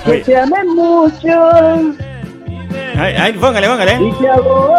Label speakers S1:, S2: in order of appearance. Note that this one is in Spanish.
S1: Que te amé mucho.
S2: Ay, póngale.
S1: Y te hago